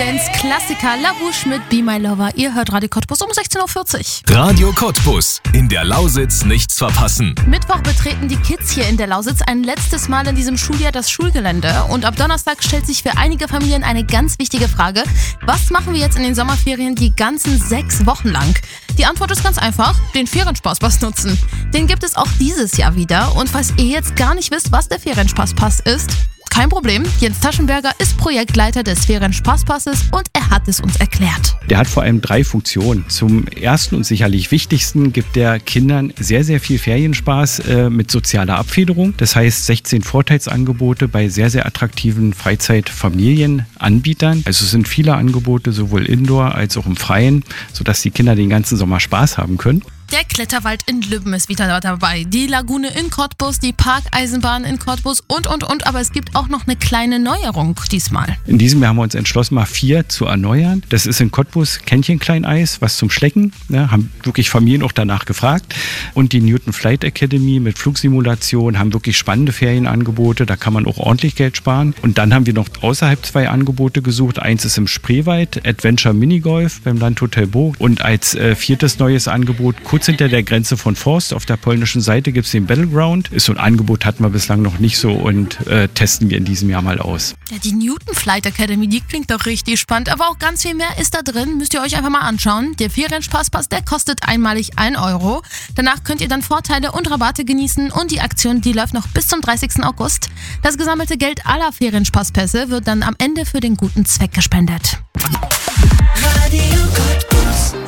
Dance-Klassiker La Bouche mit Be My Lover. Ihr hört Radio Cottbus um 16.40 Uhr. Radio Cottbus. In der Lausitz nichts verpassen. Mittwoch betreten die Kids hier in der Lausitz ein letztes Mal in diesem Schuljahr das Schulgelände. Und ab Donnerstag stellt sich für einige Familien eine ganz wichtige Frage. Was machen wir jetzt in den Sommerferien die ganzen 6 Wochen lang? Die Antwort ist ganz einfach: den Ferienspaßpass nutzen. Den gibt es auch dieses Jahr wieder. Und falls ihr jetzt gar nicht wisst, was der Ferienspaßpass ist, kein Problem, Jens Taschenberger ist Projektleiter des Ferienspaßpasses und er hat es uns erklärt. Der hat vor allem 3 Funktionen. Zum ersten und sicherlich wichtigsten gibt der Kindern sehr, sehr viel Ferienspaß mit sozialer Abfederung. Das heißt 16 Vorteilsangebote bei sehr, sehr attraktiven Freizeitfamilienanbietern. Also es sind viele Angebote, sowohl Indoor als auch im Freien, sodass die Kinder den ganzen Sommer Spaß haben können. Der Kletterwald in Lübben ist wieder dabei, die Lagune in Cottbus, die Parkeisenbahn in Cottbus und. Aber es gibt auch noch eine kleine Neuerung diesmal. In diesem Jahr haben wir uns entschlossen, mal 4 zu erneuern. Das ist in Cottbus Kännchenkleineis, was zum Schlecken. Ja, haben wirklich Familien auch danach gefragt. Und die Newton Flight Academy mit Flugsimulation haben wirklich spannende Ferienangebote. Da kann man auch ordentlich Geld sparen. Und dann haben wir noch außerhalb 2 Angebote gesucht. Eins ist im Spreewald, Adventure Minigolf beim Landhotel Burg. Und als 4. neues Angebot, kurz hinter der Grenze von Forst, auf der polnischen Seite gibt es den Battleground. Ist so ein Angebot, hatten wir bislang noch nicht so und testen wir in diesem Jahr mal aus. Ja, die Newton Flight Academy, die klingt doch richtig spannend, aber auch ganz viel mehr ist da drin. Müsst ihr euch einfach mal anschauen. Der Ferienspaßpass, der kostet einmalig 1 Euro. Danach könnt ihr dann Vorteile und Rabatte genießen und die Aktion, die läuft noch bis zum 30. August. Das gesammelte Geld aller Ferienspaßpässe wird dann am Ende für den guten Zweck gespendet. Radio Cottbus.